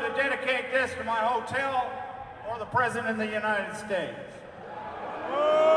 to dedicate this to my hotel or the President of the United States.